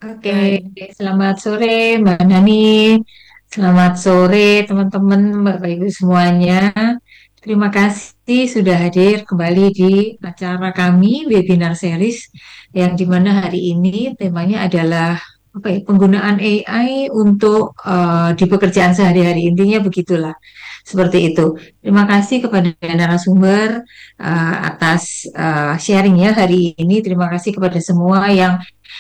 Oke, Baik. selamat sore Mbak Nani. Selamat sore teman-teman, Bapak Ibu semuanya. Terima kasih sudah hadir kembali di acara kami webinar series yang dimana hari ini temanya adalah penggunaan AI untuk di pekerjaan sehari-hari. Intinya begitulah, seperti itu. Terima kasih kepada narasumber atas sharingnya hari ini. Terima kasih kepada semua yang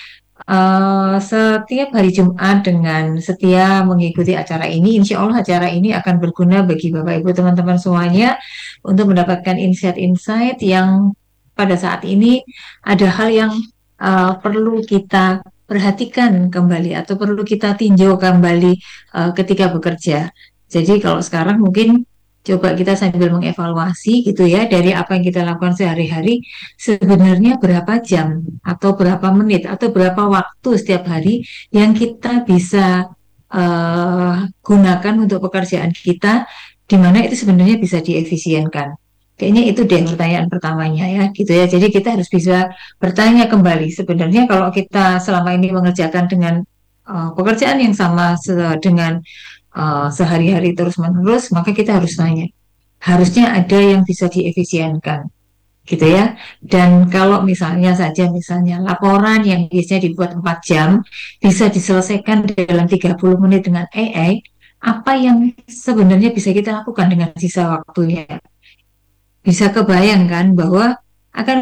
setiap hari Jumat dengan setia mengikuti acara ini, insya Allah acara ini akan berguna bagi Bapak Ibu teman-teman semuanya untuk mendapatkan insight-insight yang pada saat ini ada hal yang perlu kita perhatikan kembali atau perlu kita tinjau kembali ketika bekerja. Jadi kalau sekarang mungkin coba kita sambil mengevaluasi gitu ya dari apa yang kita lakukan sehari-hari sebenarnya berapa jam atau berapa menit atau berapa waktu setiap hari yang kita bisa gunakan untuk pekerjaan kita, di mana itu sebenarnya bisa diefisienkan. Kayaknya itu deh pertanyaan pertamanya ya, gitu ya. Jadi kita harus bisa bertanya kembali. Sebenarnya kalau kita selama ini mengerjakan dengan pekerjaan yang sama dengan sehari-hari terus-menerus, maka kita harus tanya. Harusnya ada yang bisa diefisienkan gitu ya. Dan kalau misalnya laporan yang biasanya dibuat 4 jam bisa diselesaikan dalam 30 menit dengan AI, apa yang sebenarnya bisa kita lakukan dengan sisa waktunya? Bisa kebayangkan bahwa akan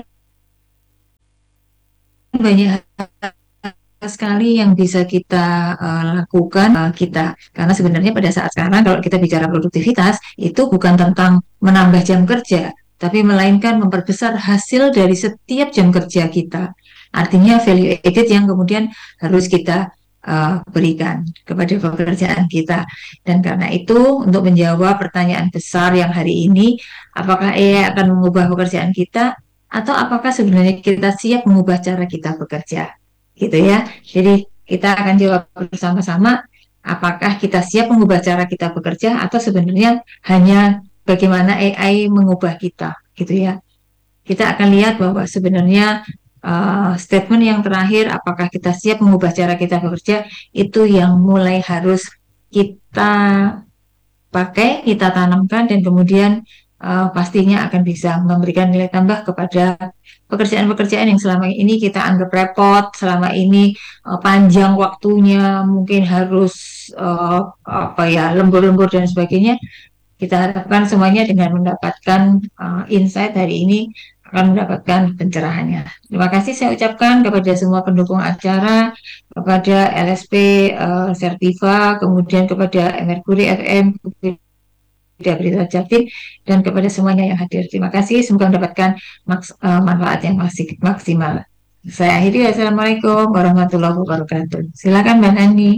banyak sekali yang bisa kita lakukan kita karena sebenarnya pada saat sekarang kalau kita bicara produktivitas itu bukan tentang menambah jam kerja tapi melainkan memperbesar hasil dari setiap jam kerja kita, artinya value added yang kemudian harus kita berikan kepada pekerjaan kita. Dan karena itu untuk menjawab pertanyaan besar yang hari ini, apakah AI akan mengubah pekerjaan kita atau apakah sebenarnya kita siap mengubah cara kita bekerja, gitu ya. Jadi kita akan jawab bersama-sama apakah kita siap mengubah cara kita bekerja atau sebenarnya hanya bagaimana AI mengubah kita, gitu ya. Kita akan lihat bahwa sebenarnya statement yang terakhir apakah kita siap mengubah cara kita bekerja itu yang mulai harus kita pakai, kita tanamkan dan kemudian pastinya akan bisa memberikan nilai tambah kepada pekerjaan-pekerjaan yang selama ini kita anggap repot, selama ini panjang waktunya, mungkin harus apa ya lembur-lembur dan sebagainya. Kita harapkan semuanya dengan mendapatkan insight hari ini akan mendapatkan pencerahannya. Terima kasih saya ucapkan kepada semua pendukung acara, kepada LSP Sertiva, kemudian kepada Mercury FM, kepada Berita Jatim, dan kepada semuanya yang hadir. Terima kasih, semoga mendapatkan manfaat yang maksimal. Saya akhiri, wassalamualaikum warahmatullahi wabarakatuh. Silakan Mbak Nani.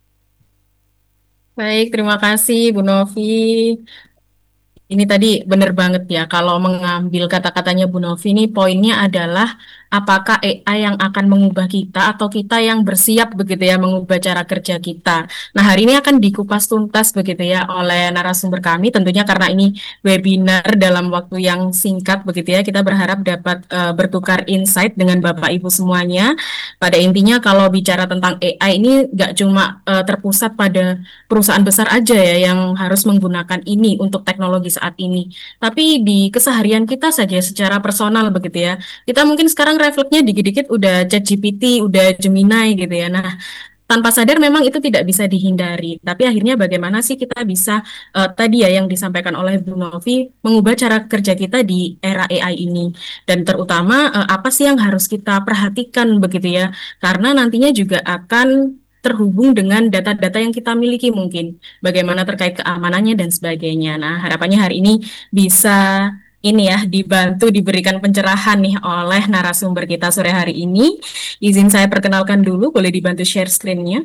Baik, terima kasih Bu Novi. Ini tadi benar banget ya, kalau mengambil kata-katanya Bu Novi ini poinnya adalah apakah AI yang akan mengubah kita atau kita yang bersiap begitu ya mengubah cara kerja kita. Nah, hari ini akan dikupas tuntas begitu ya oleh narasumber kami, tentunya karena ini webinar dalam waktu yang singkat begitu ya, kita berharap dapat bertukar insight dengan Bapak Ibu semuanya. Pada intinya kalau bicara tentang AI ini nggak cuma terpusat pada perusahaan besar aja ya yang harus menggunakan ini untuk teknologi saat ini. Tapi di keseharian kita saja secara personal begitu ya. Kita mungkin sekarang refleksnya dikit-dikit udah ChatGPT, udah Gemini gitu ya. Nah, tanpa sadar memang itu tidak bisa dihindari. Tapi akhirnya bagaimana sih kita bisa tadi ya yang disampaikan oleh Bu Novi mengubah cara kerja kita di era AI ini dan terutama apa sih yang harus kita perhatikan begitu ya. Karena nantinya juga akan terhubung dengan data-data yang kita miliki mungkin bagaimana terkait keamanannya dan sebagainya. Nah, harapannya hari ini bisa ini ya dibantu diberikan pencerahan nih oleh narasumber kita sore hari ini. Izin saya perkenalkan dulu, boleh dibantu share screen-nya?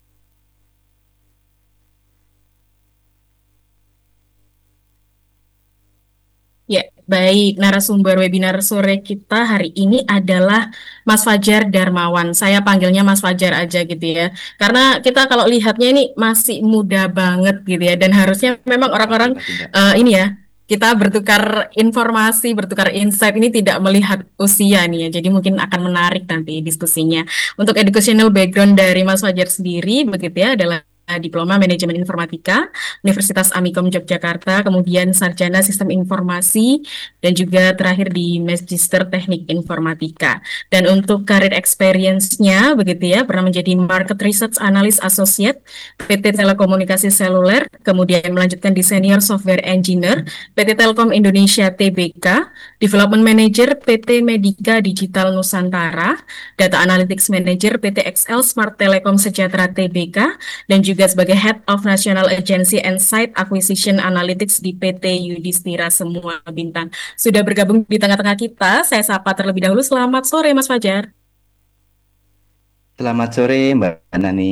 Ya, baik. Narasumber webinar sore kita hari ini adalah Mas Fajar Darmawan. Saya panggilnya Mas Fajar aja gitu ya. Karena kita kalau lihatnya ini masih muda banget gitu ya. Dan harusnya memang orang-orang ini ya. kita bertukar informasi, bertukar insight ini tidak melihat usia nih ya. Jadi mungkin akan menarik nanti diskusinya. Untuk educational background dari Mas Fajar sendiri, begitu ya, adalah Diploma Manajemen Informatika, Universitas Amikom Yogyakarta, kemudian Sarjana Sistem Informasi, dan juga terakhir di Magister Teknik Informatika. Dan untuk karir experience-nya, begitu ya, pernah menjadi Market Research Analyst Associate PT Telekomunikasi Seluler, kemudian melanjutkan di Senior Software Engineer PT Telkom Indonesia Tbk, Development Manager PT Medika Digital Nusantara, Data Analytics Manager PT XL Smart Telekom Sejahtera Tbk, dan juga sebagai Head of National Agency and Site Acquisition Analytics di PT Yudhistira Semua Bintang. Sudah bergabung di tengah-tengah kita, saya sapa terlebih dahulu. Selamat sore, Mas Fajar. Selamat sore Mbak Nani.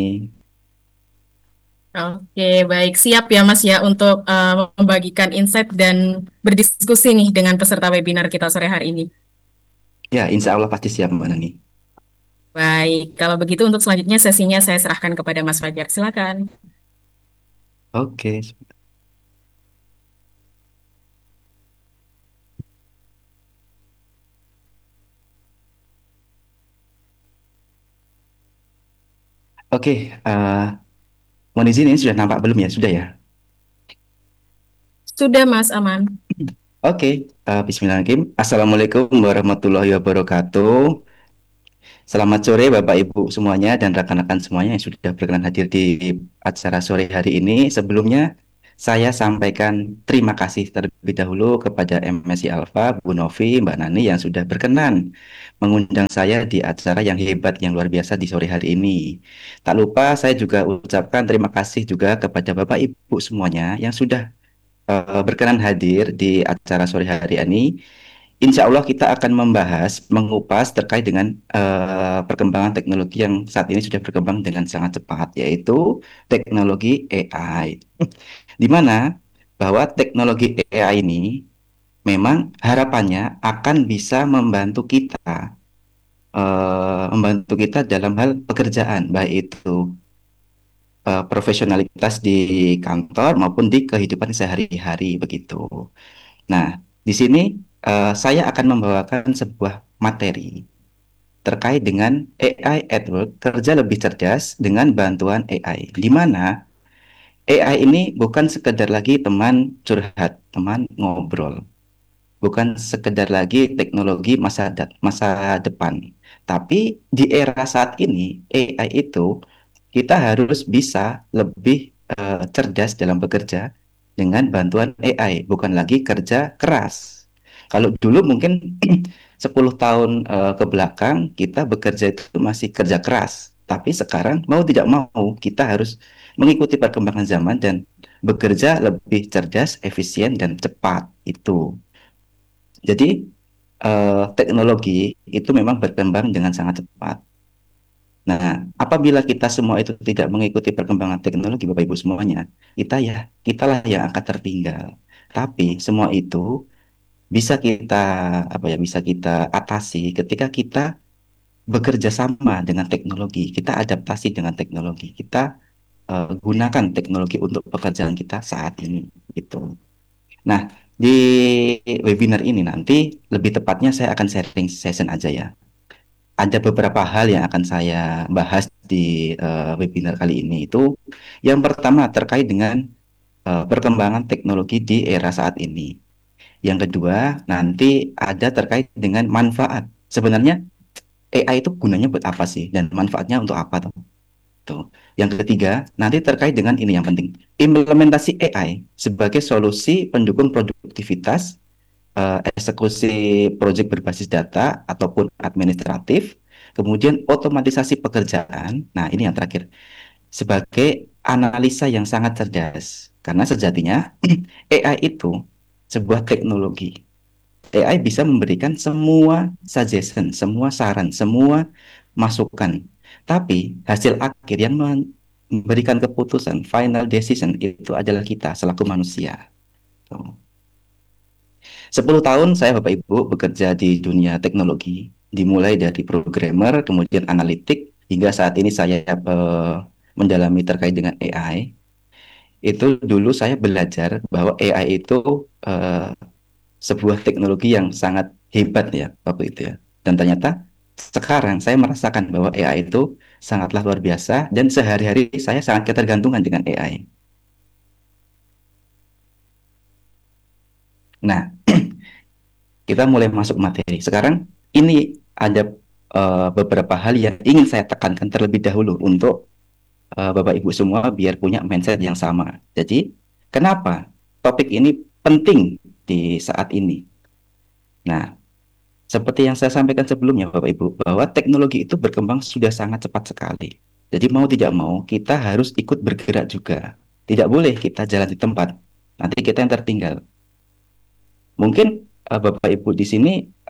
Oke, baik. Siap ya, Mas ya, untuk membagikan insight dan berdiskusi nih dengan peserta webinar kita sore hari ini. Ya, insya Allah pasti siap Mbak Nani. Baik, kalau begitu untuk selanjutnya sesinya saya serahkan kepada Mas Fajar. Silakan. Oke, oke. Mohon izin ini sudah nampak belum ya? Sudah ya? Sudah, Mas Aman. Oke, Bismillahirrahmanirrahim. Assalamualaikum warahmatullahi wabarakatuh. Selamat sore Bapak Ibu semuanya dan rekan-rekan semuanya yang sudah berkenan hadir di acara sore hari ini. Sebelumnya saya sampaikan terima kasih terlebih dahulu kepada MSI Alfa, Bu Novi, Mbak Nani yang sudah berkenan mengundang saya di acara yang hebat, yang luar biasa di sore hari ini. Tak lupa saya juga ucapkan terima kasih juga kepada Bapak Ibu semuanya yang sudah berkenan hadir di acara sore hari ini. Insya Allah kita akan membahas, mengupas terkait dengan perkembangan teknologi yang saat ini sudah berkembang dengan sangat cepat, yaitu teknologi AI. Di mana bahwa teknologi AI ini memang harapannya akan bisa membantu kita dalam hal pekerjaan, baik itu profesionalitas di kantor maupun di kehidupan sehari-hari begitu. Nah, di sini saya akan membawakan sebuah materi terkait dengan AI at Work, kerja lebih cerdas dengan bantuan AI. Di mana AI ini bukan sekedar lagi teman curhat, teman ngobrol, bukan sekedar lagi teknologi masa depan. Tapi di era saat ini, AI itu kita harus bisa lebih cerdas dalam bekerja dengan bantuan AI, bukan lagi kerja keras. Kalau dulu mungkin 10 tahun ke belakang kita bekerja itu masih kerja keras, tapi sekarang mau tidak mau kita harus mengikuti perkembangan zaman dan bekerja lebih cerdas, efisien dan cepat itu. Jadi teknologi itu memang berkembang dengan sangat cepat. Nah, apabila kita semua itu tidak mengikuti perkembangan teknologi, Bapak Ibu semuanya, kitalah yang akan tertinggal. Tapi semua itu bisa kita bisa kita atasi ketika kita bekerja sama dengan teknologi, kita adaptasi dengan teknologi, kita gunakan teknologi untuk pekerjaan kita saat ini gitu. Nah, di webinar ini nanti lebih tepatnya saya akan sharing session aja ya. Ada beberapa hal yang akan saya bahas di webinar kali ini itu. Yang pertama terkait dengan perkembangan teknologi di era saat ini. Yang kedua nanti ada terkait dengan manfaat. Sebenarnya AI itu gunanya buat apa sih dan manfaatnya untuk apa tuh? Tuh. Yang ketiga, nanti terkait dengan ini yang penting, implementasi AI sebagai solusi pendukung produktivitas, eksekusi proyek berbasis data ataupun administratif, kemudian otomatisasi pekerjaan. Nah, ini yang terakhir, sebagai analisa yang sangat cerdas. Karena sejatinya AI itu sebuah teknologi. AI bisa memberikan semua suggestion, semua saran, semua masukan. Tapi hasil akhir yang memberikan keputusan, final decision itu adalah kita selaku manusia. Tuh. 10 tahun saya Bapak Ibu bekerja di dunia teknologi, dimulai dari programmer, kemudian analitik, hingga saat ini saya mendalami terkait dengan AI. itu dulu saya belajar bahwa AI itu eh, sebuah teknologi yang sangat hebat ya waktu itu ya. Dan ternyata sekarang saya merasakan bahwa AI itu sangatlah luar biasa dan sehari-hari saya sangat ketergantungan dengan AI. Nah, kita mulai masuk materi. Sekarang ini ada beberapa hal yang ingin saya tekankan terlebih dahulu untuk Bapak Ibu semua biar punya mindset yang sama. Jadi, kenapa topik ini penting di saat ini? Nah, seperti yang saya sampaikan sebelumnya, Bapak Ibu, bahwa teknologi itu berkembang sudah sangat cepat sekali. Jadi mau tidak mau, kita harus ikut bergerak juga. Tidak boleh kita jalan di tempat. Nanti kita yang tertinggal. Mungkin Bapak Ibu di sini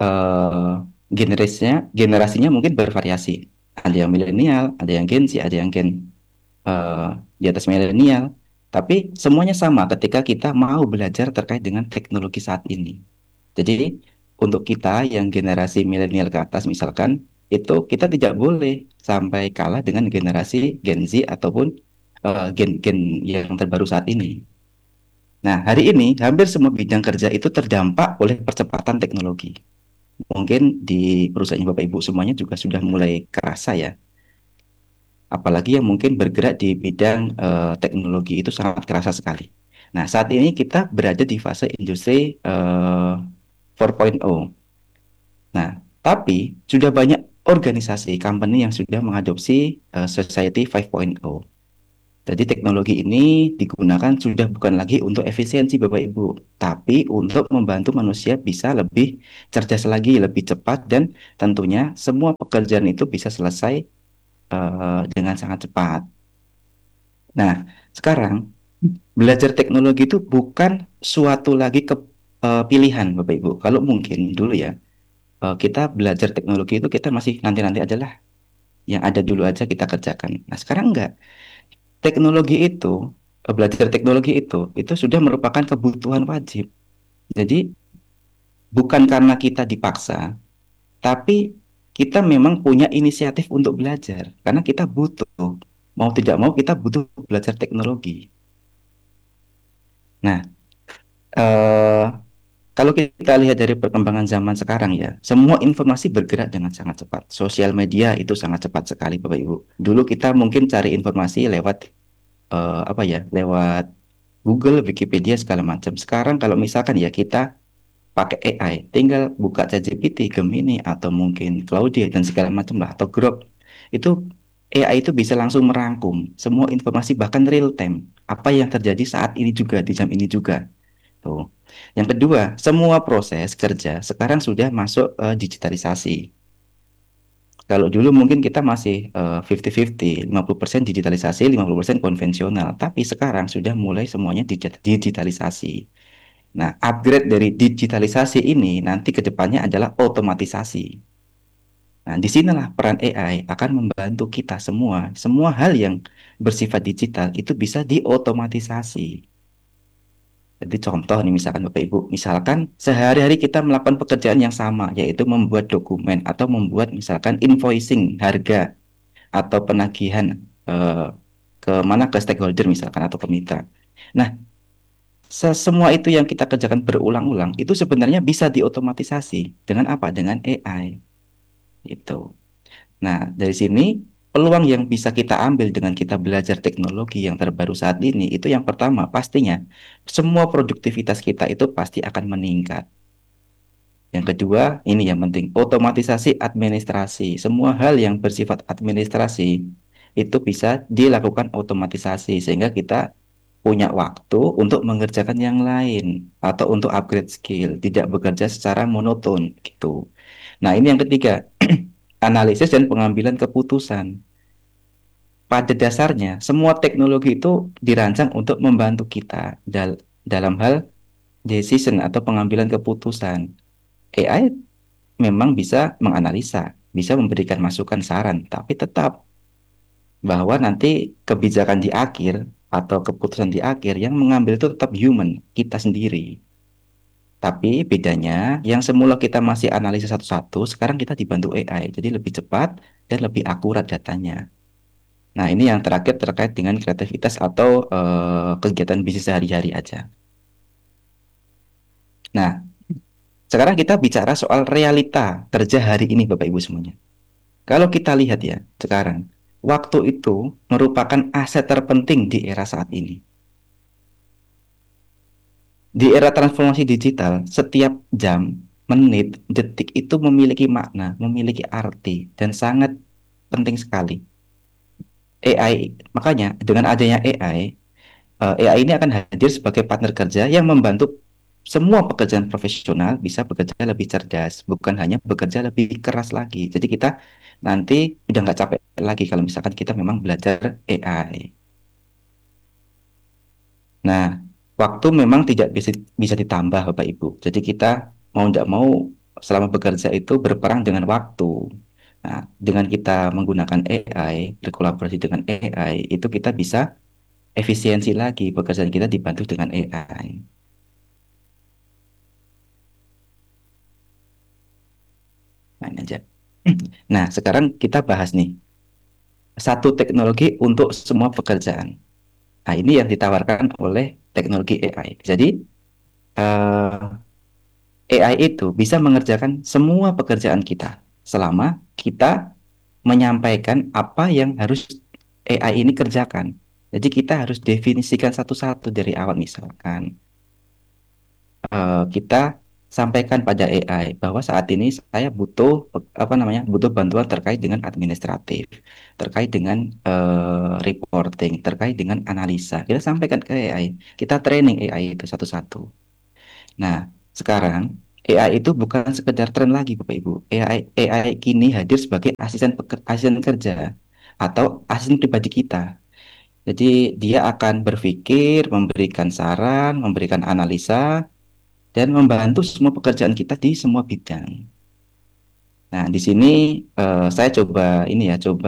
generasinya mungkin bervariasi. Ada yang milenial, ada yang Gen Z, ada yang Gen eh, di atas milenial. Tapi semuanya sama ketika kita mau belajar terkait dengan teknologi saat ini. Jadi untuk kita yang generasi milenial ke atas misalkan, itu kita tidak boleh sampai kalah dengan generasi Gen Z ataupun gen-gen yang terbaru saat ini. Nah, hari ini hampir semua bidang kerja itu terdampak oleh percepatan teknologi. Mungkin di perusahaan Bapak Ibu semuanya juga sudah mulai kerasa ya. Apalagi yang mungkin bergerak di bidang teknologi itu sangat kerasa sekali. Nah, saat ini kita berada di fase industri 4.0. Nah, tapi sudah banyak organisasi, company yang sudah mengadopsi Society 5.0. Jadi teknologi ini digunakan sudah bukan lagi untuk efisiensi Bapak Ibu, tapi untuk membantu manusia bisa lebih cerdas lagi, lebih cepat, dan tentunya semua pekerjaan itu bisa selesai dengan sangat cepat. Nah, sekarang belajar teknologi itu bukan suatu lagi pilihan Bapak Ibu. Kalau mungkin dulu ya, kita belajar teknologi itu kita masih nanti-nanti aja lah, yang ada dulu aja kita kerjakan. Nah, sekarang enggak. Teknologi itu, belajar teknologi itu sudah merupakan kebutuhan wajib. Jadi bukan karena kita dipaksa, tapi kita memang punya inisiatif untuk belajar karena kita butuh. Mau tidak mau kita butuh belajar teknologi. Nah, eh, kalau kita lihat dari perkembangan zaman sekarang ya, semua informasi bergerak dengan sangat cepat. Sosial media itu sangat cepat sekali, Bapak Ibu. Dulu kita mungkin cari informasi lewat apa ya, lewat Google, Wikipedia segala macam. Sekarang kalau misalkan ya kita pakai AI, tinggal buka ChatGPT, Gemini atau mungkin Claude dan segala macam lah atau Grok. Itu AI itu bisa langsung merangkum semua informasi bahkan real time. Apa yang terjadi saat ini juga di jam ini juga. Tuh. Yang kedua, semua proses kerja sekarang sudah masuk digitalisasi. Kalau dulu mungkin kita masih 50-50, 50% digitalisasi, 50% konvensional. Tapi sekarang sudah mulai semuanya digitalisasi. Nah, upgrade dari digitalisasi ini nanti ke depannya adalah otomatisasi. Nah, disinilah peran AI akan membantu kita semua. Semua hal yang bersifat digital itu bisa diotomatisasi. Jadi contoh nih misalkan Bapak Ibu, misalkan sehari-hari kita melakukan pekerjaan yang sama, yaitu membuat dokumen atau membuat misalkan invoicing harga atau penagihan eh, ke mana ke stakeholder misalkan atau ke mitra. Nah, semua itu yang kita kerjakan berulang-ulang itu sebenarnya bisa diotomatisasi dengan apa? Dengan AI itu. Nah, dari sini peluang yang bisa kita ambil dengan kita belajar teknologi yang terbaru saat ini itu yang pertama pastinya semua produktivitas kita itu pasti akan meningkat. Yang kedua, ini yang penting, otomatisasi administrasi. Semua hal yang bersifat administrasi itu bisa dilakukan otomatisasi sehingga kita punya waktu untuk mengerjakan yang lain atau untuk upgrade skill, tidak bekerja secara monoton gitu. Nah, ini yang ketiga, analisis dan pengambilan keputusan. Pada dasarnya, semua teknologi itu dirancang untuk membantu kita dalam hal decision atau pengambilan keputusan. AI memang bisa menganalisa, bisa memberikan masukan saran, tapi tetap bahwa nanti kebijakan di akhir atau keputusan di akhir yang mengambil itu tetap human, kita sendiri. Tapi bedanya, yang semula kita masih analisis satu-satu, sekarang kita dibantu AI, jadi lebih cepat dan lebih akurat datanya. Nah, ini yang terakhir terkait dengan kreativitas atau kegiatan bisnis sehari-hari aja. Nah, sekarang kita bicara soal realita kerja hari ini, Bapak Ibu semuanya. Kalau kita lihat ya, sekarang, waktu itu merupakan aset terpenting di era saat ini. Di era transformasi digital, setiap jam, menit, detik itu memiliki makna, memiliki arti, dan sangat penting sekali. AI, makanya dengan adanya AI, AI ini akan hadir sebagai partner kerja yang membantu semua pekerjaan profesional bisa bekerja lebih cerdas, bukan hanya bekerja lebih keras lagi. Jadi kita nanti udah nggak capek lagi kalau misalkan kita memang belajar AI. Nah, waktu memang tidak bisa ditambah, Bapak Ibu. Jadi kita mau tidak mau selama bekerja itu berperang dengan waktu. Nah, dengan kita menggunakan AI, berkolaborasi dengan AI, itu kita bisa efisiensi lagi pekerjaan kita dibantu dengan AI. Nah, ini aja. Nah, sekarang kita bahas nih, satu teknologi untuk semua pekerjaan. Nah, ini yang ditawarkan oleh teknologi AI. Jadi, AI itu bisa mengerjakan semua pekerjaan kita selama kita menyampaikan apa yang harus AI ini kerjakan. Jadi kita harus definisikan satu-satu dari awal misalkan kita sampaikan pada AI bahwa saat ini saya butuh apa namanya butuh bantuan terkait dengan administratif, terkait dengan reporting, terkait dengan analisa. Kita sampaikan ke AI, kita training AI itu satu-satu. Nah, sekarang AI itu bukan sekedar tren lagi, Bapak Ibu. AI kini hadir sebagai asisten kerja atau asisten pribadi kita. Jadi dia akan berpikir, memberikan saran, memberikan analisa, dan membantu semua pekerjaan kita di semua bidang. Nah, di sini saya coba ini ya, coba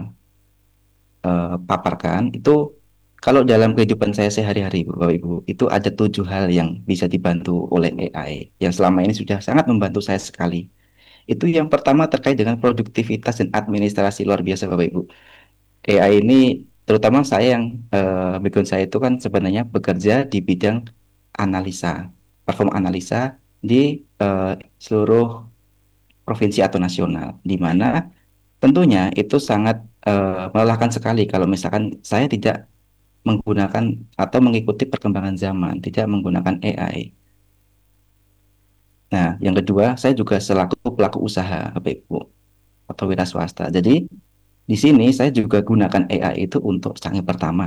paparkan itu kalau dalam kehidupan saya sehari-hari, Bapak Ibu, itu ada 7 hal yang bisa dibantu oleh AI yang selama ini sudah sangat membantu saya sekali. Itu yang pertama terkait dengan produktivitas dan administrasi luar biasa, Bapak Ibu. AI ini terutama saya yang background saya itu kan sebenarnya bekerja di bidang analisa, perform analisa di seluruh provinsi atau nasional, di mana tentunya itu sangat melelahkan sekali kalau misalkan saya tidak menggunakan atau mengikuti perkembangan zaman, tidak menggunakan AI. Nah, yang kedua, saya juga selaku pelaku usaha, Bapak Ibu, atau wira swasta. Jadi, di sini saya juga gunakan AI itu untuk yang pertama,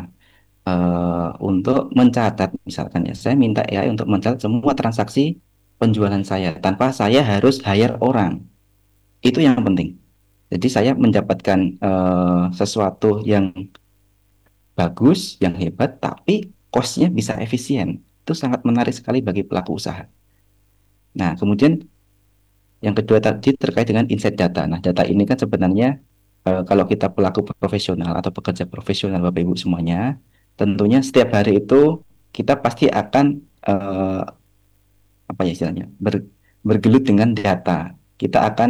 untuk mencatat, misalkan ya, saya minta AI untuk mencatat semua transaksi penjualan saya tanpa saya harus hire orang. Itu yang penting. Jadi saya mendapatkan sesuatu yang bagus, yang hebat, tapi cost-nya bisa efisien. Itu sangat menarik sekali bagi pelaku usaha. Nah, kemudian yang kedua tadi terkait dengan insight data. Nah, data ini kan sebenarnya kalau kita pelaku profesional atau pekerja profesional Bapak Ibu semuanya, tentunya setiap hari itu kita pasti akan apa ya istilahnya bergelut dengan data. Kita akan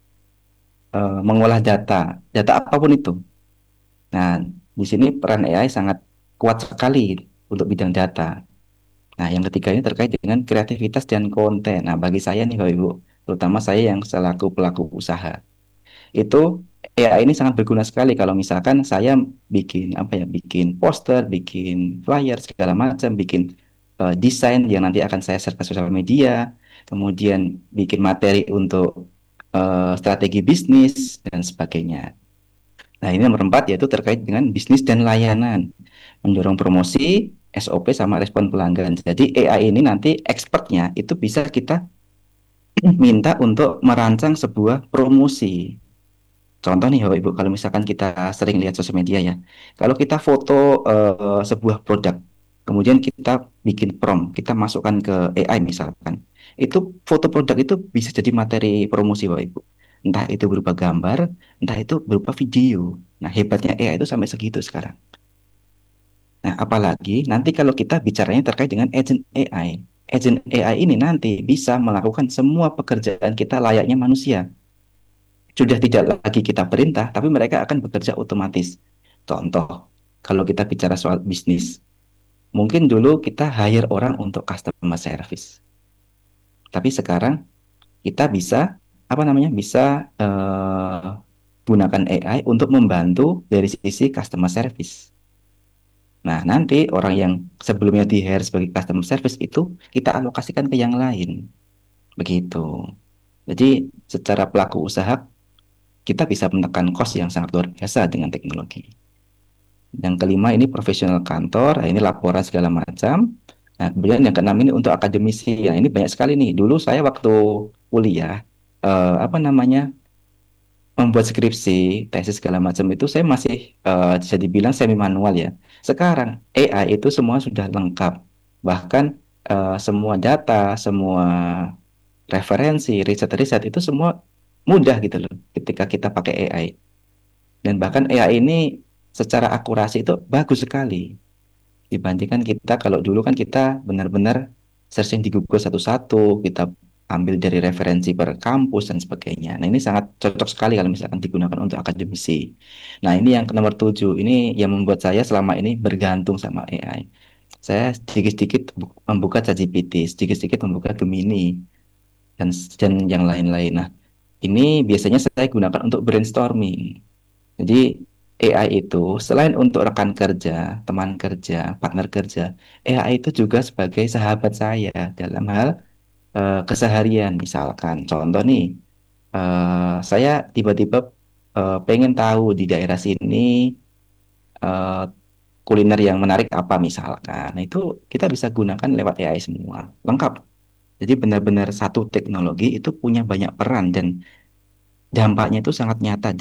mengolah data, data apapun itu. Nah, di sini peran AI sangat kuat sekali untuk bidang data. Nah, yang ketiga ini terkait dengan kreativitas dan konten. Nah, bagi saya nih Bapak Ibu, terutama saya yang selaku pelaku usaha, itu AI ini sangat berguna sekali kalau misalkan saya bikin apa ya, bikin poster, bikin flyer segala macam, bikin desain yang nanti akan saya share ke sosial media, kemudian bikin materi untuk strategi bisnis dan sebagainya. Nah, ini nomor 4 yaitu terkait dengan bisnis dan layanan, mendorong promosi, SOP sama respon pelanggan. Jadi AI ini nanti expertnya itu bisa kita minta untuk merancang sebuah promosi. Contoh nih Bapak Ibu, kalau misalkan kita sering lihat sosial media ya, kalau kita foto sebuah produk, kemudian kita bikin prompt, kita masukkan ke AI misalkan, itu foto produk itu bisa jadi materi promosi Bapak Ibu. Entah itu berupa gambar, entah itu berupa video. Nah, hebatnya AI itu sampai segitu sekarang. Nah, apalagi nanti kalau kita bicaranya terkait dengan agent AI. Agent AI ini nanti bisa melakukan semua pekerjaan kita layaknya manusia. Sudah tidak lagi kita perintah, tapi mereka akan bekerja otomatis. Contoh, kalau kita bicara soal bisnis, mungkin dulu kita hire orang untuk customer service, tapi sekarang kita bisa apa namanya bisa gunakan AI untuk membantu dari sisi customer service. Nah, nanti orang yang sebelumnya di hire sebagai customer service itu kita alokasikan ke yang lain, begitu. Jadi secara pelaku usaha kita bisa menekan cost yang sangat luar biasa dengan teknologi. Yang kelima ini profesional kantor, nah, ini laporan segala macam. Nah, kemudian yang keenam ini untuk akademisi. Nah, ini banyak sekali nih. Dulu saya waktu kuliah, apa namanya, membuat skripsi, tesis segala macam itu saya masih bisa dibilang semi manual ya. Sekarang AI itu semua sudah lengkap. Bahkan semua data, semua referensi, riset-riset itu semua mudah gitu loh ketika kita pakai AI. Dan bahkan AI ini secara akurasi itu bagus sekali dibandingkan kita kalau dulu kan kita benar-benar searching di Google satu-satu, kita ambil dari referensi per kampus dan sebagainya. Nah, ini sangat cocok sekali kalau misalkan digunakan untuk akademisi. Nah, ini yang nomor 7. Ini yang membuat saya selama ini bergantung sama AI. Saya sedikit-sedikit membuka ChatGPT, sedikit-sedikit membuka Gemini, dan yang lain-lain. Nah, ini biasanya saya gunakan untuk brainstorming. Jadi AI itu selain untuk rekan kerja, teman kerja, partner kerja, AI itu juga sebagai sahabat saya dalam hal keseharian. Misalkan contoh nih, saya tiba-tiba pengen tahu di daerah sini eh, kuliner yang menarik apa misalkan. Nah, itu kita bisa gunakan lewat AI semua, lengkap. Jadi benar-benar satu teknologi itu punya banyak peran dan dampaknya itu sangat nyata